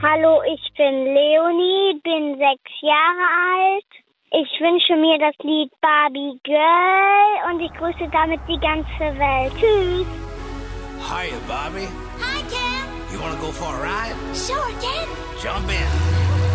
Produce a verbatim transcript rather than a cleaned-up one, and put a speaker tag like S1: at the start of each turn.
S1: Hallo, ich bin Leonie, bin sechs Jahre alt. Ich wünsche mir das Lied Barbie Girl und ich grüße damit die ganze Welt. Tschüss.
S2: Hiya, Barbie.
S3: Hi, Ken.
S2: You wanna go for a ride?
S3: Sure, Ken.
S2: Jump in.